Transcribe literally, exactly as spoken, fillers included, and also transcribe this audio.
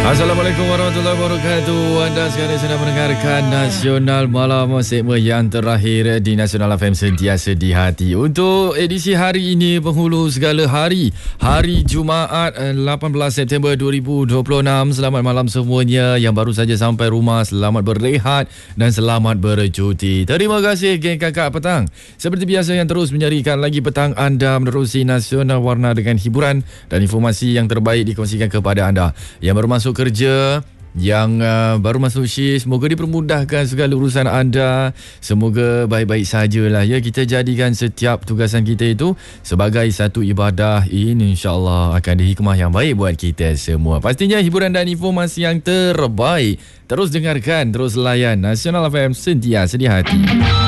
Assalamualaikum warahmatullahi wabarakatuh. Anda sekarang sedang mendengarkan Nasional Malam, segmen yang terakhir di Nasional F M Sentiasa di Hati. Untuk edisi hari ini, penghulu segala hari, hari Jumaat lapan belas September dua ribu dua puluh enam. Selamat malam semuanya yang baru saja sampai rumah. Selamat berehat dan selamat bercuti. Terima kasih geng kakak petang. Seperti biasa yang terus menyarikan lagi petang anda menerusi Nasional Warna dengan hiburan dan informasi yang terbaik dikongsikan kepada anda. Yang baru masuk kerja, yang uh, baru masuk shift, semoga dipermudahkan segala urusan anda. Semoga baik-baik sajalah ya. Kita jadikan setiap tugasan kita itu sebagai satu ibadah. Ini insya-Allah akan ada hikmah yang baik buat kita semua. Pastinya hiburan dan informasi yang terbaik. Terus dengarkan, terus layan Nasional F M Sentiasa di Hati.